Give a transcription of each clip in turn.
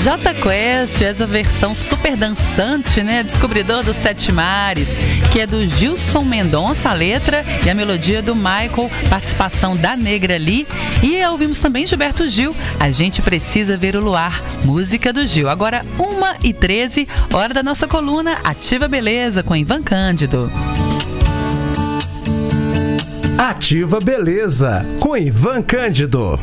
Jota Quest, essa versão super dançante, né? Descobridor dos Sete Mares, que é do Gilson Mendonça, a letra, e a melodia do Michael, participação da Negra Lee. E ouvimos também Gilberto Gil, A Gente Precisa Ver o Luar, música do Gil. Agora 1h13, hora da nossa coluna Ativa Beleza, com Ivan Cândido. Ativa Beleza, com Ivan Cândido.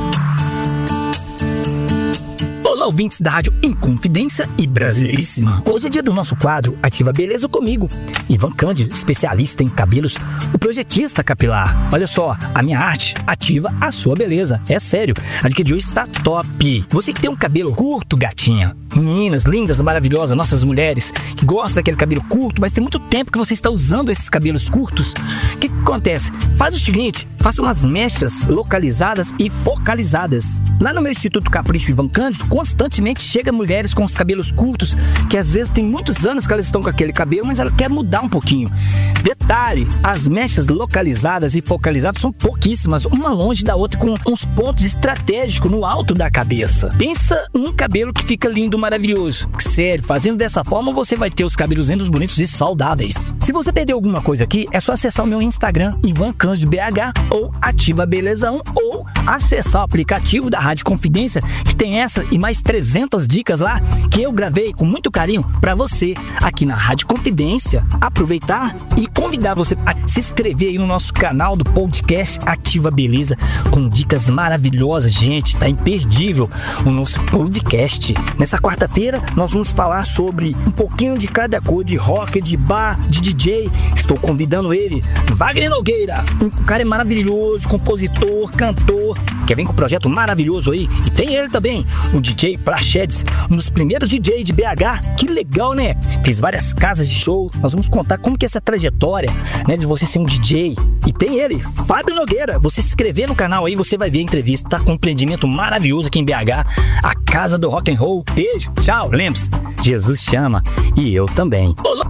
Olá, ouvintes da Rádio Inconfidência e Brasileiríssima. Hoje é dia do nosso quadro Ativa Beleza comigo, Ivan Cândido, especialista em cabelos, o projetista capilar. Olha só, a minha arte ativa a sua beleza. É sério, a dica de hoje está top. Você que tem um cabelo curto, gatinha, meninas lindas, maravilhosas, nossas mulheres que gostam daquele cabelo curto, mas tem muito tempo que você está usando esses cabelos curtos. O que acontece? Faz o seguinte, faça umas mechas localizadas e focalizadas. Lá no meu Instituto Capricho Ivan Cândido, constantemente chega mulheres com os cabelos curtos, que às vezes tem muitos anos que elas estão com aquele cabelo, mas ela quer mudar um pouquinho. Detalhe, as mechas localizadas e focalizadas são pouquíssimas, uma longe da outra, com uns pontos estratégicos no alto da cabeça. Pensa num cabelo que fica lindo, maravilhoso. Sério, fazendo dessa forma você vai ter os cabelos lindos, bonitos e saudáveis. Se você perdeu alguma coisa aqui, é só acessar o meu Instagram, Ivan Cândido BH, ou Ativa Beleza 1, ou acessar o aplicativo da Rádio Confidência, que tem essa e mais 300 dicas lá, que eu gravei com muito carinho pra você, aqui na Rádio Confidência. Aproveitar e convidar você a se inscrever aí no nosso canal do podcast Ativa Beleza, com dicas maravilhosas. Gente, tá imperdível o nosso podcast. Nessa quarta-feira, nós vamos falar sobre um pouquinho de cada cor, de rock, de bar, de DJ. Estou convidando ele, Wagner Nogueira. O cara é maravilhoso, compositor, cantor, que vem com um projeto maravilhoso aí. E tem ele também, o DJ Prachedes, um dos primeiros DJ de BH. Que legal, né? Fez várias casas de show. Nós vamos contar como que é essa trajetória, né, de você ser um DJ. E tem ele, Fábio Nogueira. Você se inscrever no canal aí, você vai ver a entrevista. Tá com um empreendimento maravilhoso aqui em BH, a Casa do Rock and Roll. Beijo, tchau, lembre-se, Jesus chama e eu também. Olá.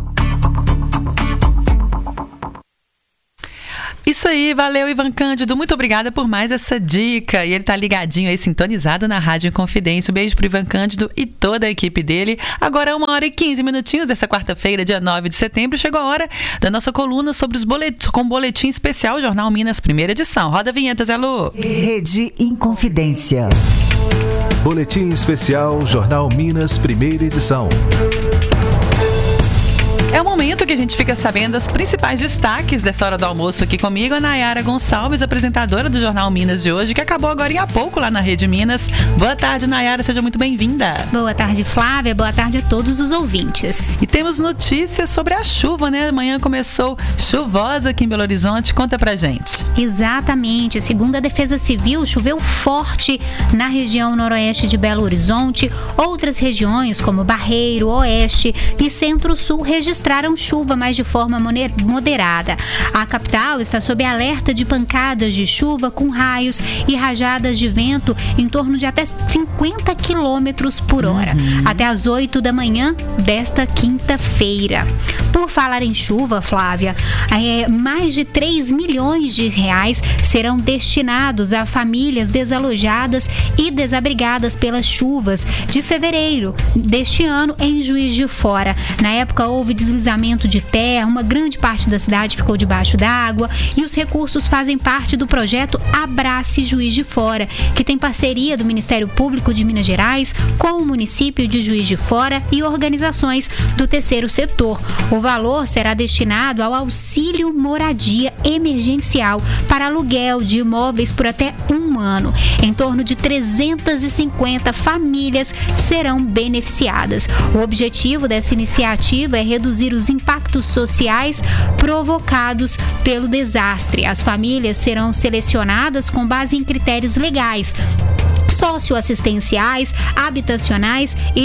Isso aí, valeu Ivan Cândido, muito obrigada por mais essa dica. E ele tá ligadinho aí, sintonizado na Rádio Inconfidência. Um beijo pro Ivan Cândido e toda a equipe dele. Agora 1h15 dessa quarta-feira, dia 9 de setembro, chegou a hora da nossa coluna sobre os boletins, com boletim especial Jornal Minas, primeira edição. Roda a vinheta, Zé Lu. Rede Inconfidência. Boletim especial Jornal Minas, primeira edição. É o momento que a gente fica sabendo os principais destaques dessa hora do almoço. Aqui comigo a Nayara Gonçalves, apresentadora do Jornal Minas de hoje, que acabou agora há pouco lá na Rede Minas. Boa tarde, Nayara, seja muito bem-vinda. Boa tarde, Flávia, boa tarde a todos os ouvintes. E temos notícias sobre a chuva, né? Amanhã começou chuvosa aqui em Belo Horizonte, conta pra gente. Exatamente, segundo a Defesa Civil, choveu forte na região noroeste de Belo Horizonte. Outras regiões, como Barreiro, Oeste e Centro-Sul, registraram chuva, mas de forma moderada. A capital está sob alerta de pancadas de chuva com raios e rajadas de vento em torno de até 50 km por hora, até às 8 da manhã desta quinta-feira. Por falar em chuva, Flávia, mais de 3 milhões de reais serão destinados a famílias desalojadas e desabrigadas pelas chuvas de fevereiro deste ano em Juiz de Fora. Na época houve deslizamento de terra, uma grande parte da cidade ficou debaixo d'água e os recursos fazem parte do projeto Abrace Juiz de Fora, que tem parceria do Ministério Público de Minas Gerais com o município de Juiz de Fora e organizações do terceiro setor. O valor será destinado ao auxílio moradia emergencial para aluguel de imóveis por até um ano. Em torno de 350 famílias serão beneficiadas. O objetivo dessa iniciativa é reduzir os impactos sociais provocados pelo desastre. As famílias serão selecionadas com base em critérios legais, socioassistenciais, habitacionais e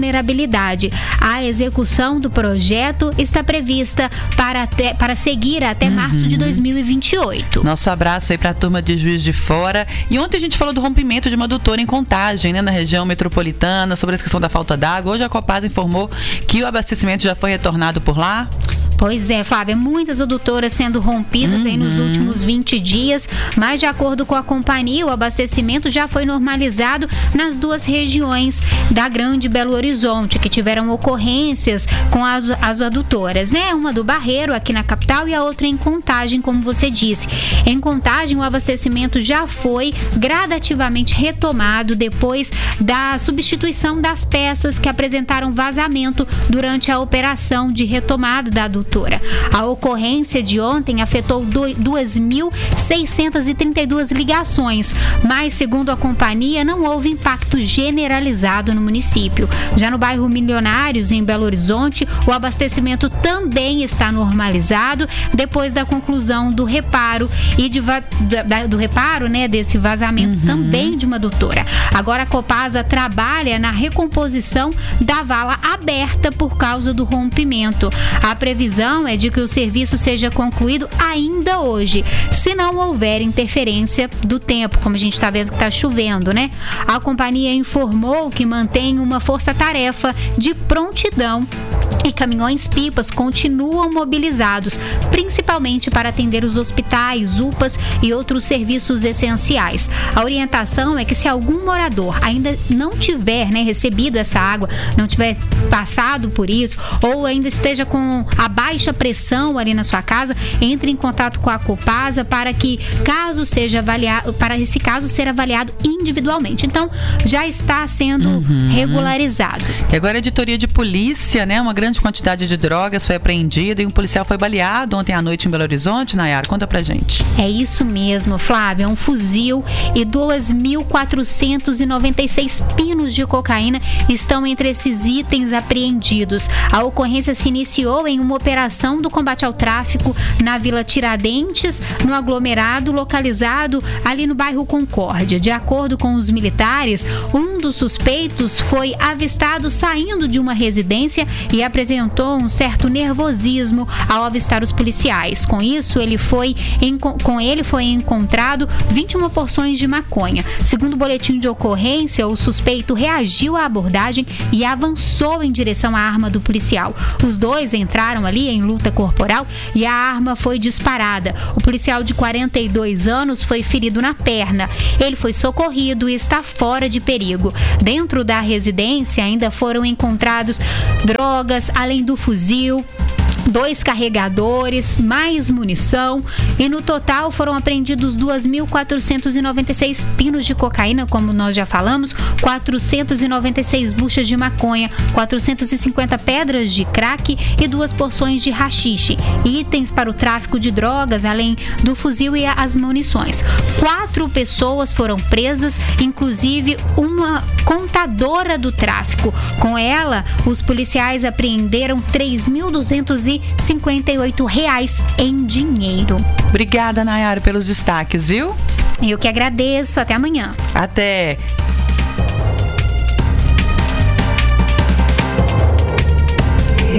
de vulnerabilidade. A execução do projeto está prevista para seguir até março de 2028. Nosso abraço aí para a turma de Juiz de Fora. E ontem a gente falou do rompimento de uma adutora em Contagem, né, na região metropolitana, sobre a questão da falta d'água. Hoje a Copasa informou que o abastecimento já foi retornado por lá. Pois é, Flávia, muitas adutoras sendo rompidas aí nos últimos 20 dias, mas de acordo com a companhia, o abastecimento já foi normalizado nas duas regiões da Grande Belo Horizonte, que tiveram ocorrências com as adutoras, né? Uma do Barreiro, aqui na capital, e a outra em Contagem, como você disse. Em Contagem, o abastecimento já foi gradativamente retomado depois da substituição das peças que apresentaram vazamento durante a operação de retomada da adutora. A ocorrência de ontem afetou 2.632 ligações, mas, segundo a companhia, não houve impacto generalizado no município. Já no bairro Milionários, em Belo Horizonte, o abastecimento também está normalizado depois da conclusão do reparo e desse vazamento também de uma adutora. Agora a Copasa trabalha na recomposição da vala aberta por causa do rompimento. A previsão é de que o serviço seja concluído ainda hoje, se não houver interferência do tempo, como a gente está vendo que está chovendo, né? A companhia informou que mantém uma força-tarefa de prontidão e caminhões-pipas continuam mobilizados, principalmente para atender os hospitais, UPAs e outros serviços essenciais. A orientação é que se algum morador ainda não tiver recebido essa água, não tiver passado por isso, ou ainda esteja com a baixa pressão ali na sua casa, entre em contato com a Copasa para que esse caso ser avaliado individualmente. Então, já está sendo regularizado. E agora a editoria de polícia, né? Uma grande quantidade de drogas foi apreendida e um policial foi baleado ontem à noite em Belo Horizonte. Nayara, conta pra gente. É isso mesmo, Flávia. Um fuzil e 2.496 pinos de cocaína estão entre esses itens apreendidos. A ocorrência se iniciou em uma operação do combate ao tráfico na Vila Tiradentes, no aglomerado localizado ali no bairro Concórdia. De acordo com os militares, um dos suspeitos foi avistado saindo de uma residência e apresentou um certo nervosismo ao avistar os policiais. Com isso, com ele foi encontrado 21 porções de maconha. Segundo o boletim de ocorrência, o suspeito reagiu à abordagem e avançou em direção à arma do policial. Os dois entraram ali em luta corporal e a arma foi disparada. O policial de 42 anos foi ferido na perna. Ele foi socorrido e está fora de perigo. Dentro da residência ainda foram encontrados drogas, além do fuzil, 2 carregadores, mais munição, e no total foram apreendidos 2.496 pinos de cocaína, como nós já falamos, 496 buchas de maconha, 450 pedras de crack e 2 porções de haxixe, itens para o tráfico de drogas, além do fuzil e as munições. 4 pessoas foram presas, inclusive uma contadora do tráfico. Com ela, os policiais apreenderam R$3.258 em dinheiro. Obrigada, Nayara, pelos destaques, viu? Eu que agradeço. Até amanhã. Até.